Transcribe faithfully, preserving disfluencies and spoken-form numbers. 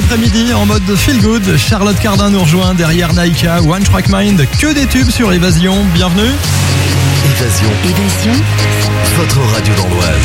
après-midi en mode feel good. Charlotte Cardin nous rejoint derrière Naika, One Track Mind, que des tubes sur Évasion. Bienvenue. Évasion. Évasion. Votre radio d'Andoise.